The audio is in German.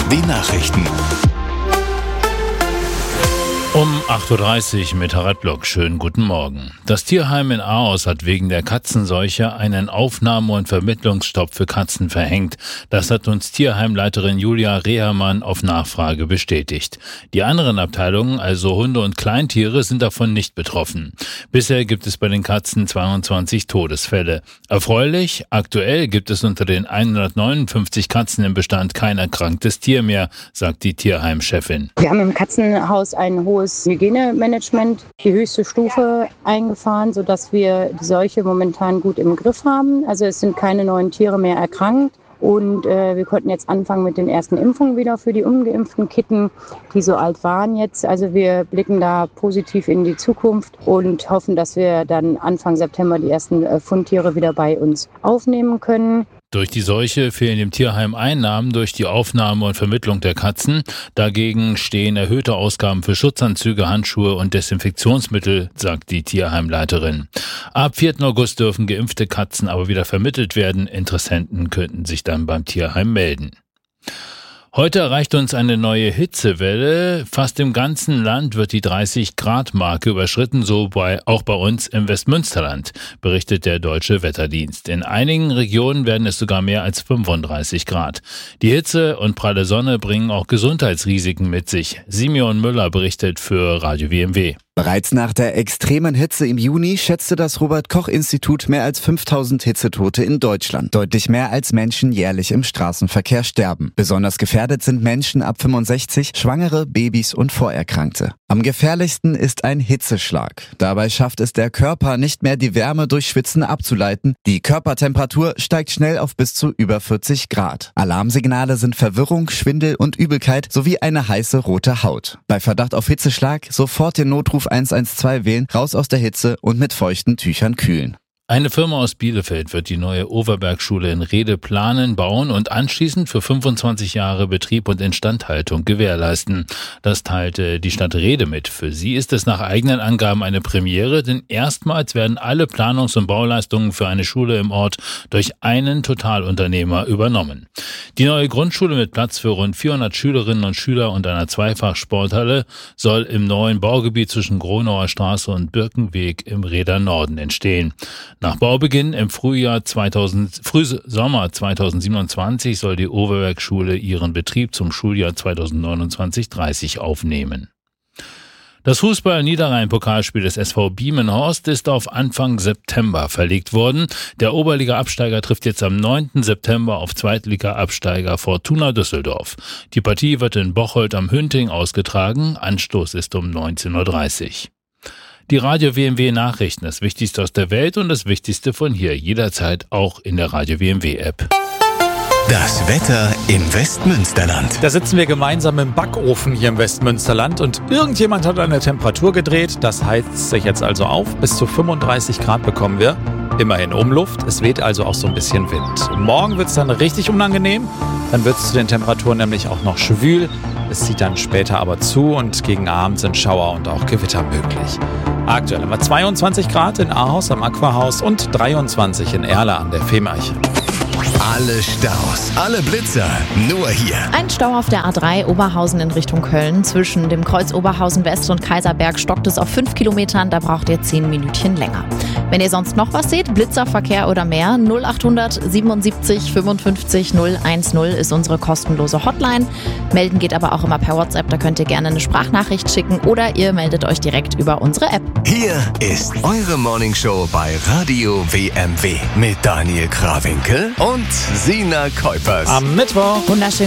Nachrichten. Um 8.30 Uhr mit Harald Block. Schönen guten Morgen. Das Tierheim in Ahaus hat wegen der Katzenseuche einen Aufnahme- und Vermittlungsstopp für Katzen verhängt. Das hat uns Tierheimleiterin Julia Rehermann auf Nachfrage bestätigt. Die anderen Abteilungen, also Hunde und Kleintiere, sind davon nicht betroffen. Bisher gibt es bei den Katzen 22 Todesfälle. Erfreulich, aktuell gibt es unter den 159 Katzen im Bestand kein erkranktes Tier mehr, sagt die Tierheimchefin. Wir haben im Katzenhaus ein hohes Hygienemanagement, die höchste Stufe eingefahren, sodass wir die Seuche momentan gut im Griff haben. Also es sind keine neuen Tiere mehr erkrankt. Und wir konnten jetzt anfangen mit den ersten Impfungen wieder für die ungeimpften Kitten, die so alt waren jetzt. Also wir blicken da positiv in die Zukunft und hoffen, dass wir dann Anfang September die ersten Fundtiere wieder bei uns aufnehmen können. Durch die Seuche fehlen dem Tierheim Einnahmen durch die Aufnahme und Vermittlung der Katzen. Dagegen stehen erhöhte Ausgaben für Schutzanzüge, Handschuhe und Desinfektionsmittel, sagt die Tierheimleiterin. Ab 4. August dürfen geimpfte Katzen aber wieder vermittelt werden. Interessenten könnten sich dann beim Tierheim melden. Heute erreicht uns eine neue Hitzewelle. Fast im ganzen Land wird die 30-Grad-Marke überschritten, auch bei uns im Westmünsterland, berichtet der Deutsche Wetterdienst. In einigen Regionen werden es sogar mehr als 35 Grad. Die Hitze und pralle Sonne bringen auch Gesundheitsrisiken mit sich. Simeon Müller berichtet für Radio WMW. Bereits nach der extremen Hitze im Juni schätzte das Robert-Koch-Institut mehr als 5000 Hitzetote in Deutschland. Deutlich mehr als Menschen jährlich im Straßenverkehr sterben. Besonders gefährdet sind Menschen ab 65, Schwangere, Babys und Vorerkrankte. Am gefährlichsten ist ein Hitzeschlag. Dabei schafft es der Körper nicht mehr, die Wärme durch Schwitzen abzuleiten. Die Körpertemperatur steigt schnell auf bis zu über 40 Grad. Alarmsignale sind Verwirrung, Schwindel und Übelkeit sowie eine heiße rote Haut. Bei Verdacht auf Hitzeschlag sofort den Notruf 112 wählen, raus aus der Hitze und mit feuchten Tüchern kühlen. Eine Firma aus Bielefeld wird die neue Overberg-Schule in Rhede planen, bauen und anschließend für 25 Jahre Betrieb und Instandhaltung gewährleisten. Das teilte die Stadt Rhede mit. Für sie ist es nach eigenen Angaben eine Premiere, denn erstmals werden alle Planungs- und Bauleistungen für eine Schule im Ort durch einen Totalunternehmer übernommen. Die neue Grundschule mit Platz für rund 400 Schülerinnen und Schüler und einer Zweifach-Sporthalle soll im neuen Baugebiet zwischen Gronauer Straße und Birkenweg im Rheder Norden entstehen. Nach Baubeginn im Frühsommer 2027 soll die Overberg-Schule ihren Betrieb zum Schuljahr 2029/30 aufnehmen. Das Fußball-Niederrhein-Pokalspiel des SV Biemenhorst ist auf Anfang September verlegt worden. Der Oberliga-Absteiger trifft jetzt am 9. September auf Zweitliga-Absteiger Fortuna Düsseldorf. Die Partie wird in Bocholt am Hünting ausgetragen. Anstoß ist um 19:30 Uhr. Die Radio WMW Nachrichten, das Wichtigste aus der Welt und das Wichtigste von hier, jederzeit auch in der Radio WMW App. Das Wetter im Westmünsterland. Da sitzen wir gemeinsam im Backofen hier im Westmünsterland und irgendjemand hat eine Temperatur gedreht. Das heizt sich jetzt also auf. Bis zu 35 Grad bekommen wir. Immerhin Umluft. Es weht also auch so ein bisschen Wind. Morgen wird es dann richtig unangenehm. Dann wird es zu den Temperaturen nämlich auch noch schwül. Es zieht dann später aber zu und gegen Abend sind Schauer und auch Gewitter möglich. Aktuell haben wir 22 Grad in Ahaus am Aquahaus und 23 in Erla an der Fehmarche. Alle Staus, alle Blitzer, nur hier. Ein Stau auf der A3 Oberhausen in Richtung Köln. Zwischen dem Kreuz Oberhausen West und Kaiserberg stockt es auf 5 Kilometern. Da braucht ihr 10 Minütchen länger. Wenn ihr sonst noch was seht, Blitzerverkehr oder mehr, 0800 77 55 010 ist unsere kostenlose Hotline. Melden geht aber auch immer per WhatsApp. Da könnt ihr gerne eine Sprachnachricht schicken oder ihr meldet euch direkt über unsere App. Hier ist eure Morningshow bei Radio WMW mit Daniel Krawinkel und Sina Kuipers. Am Mittwoch. Wunderschön.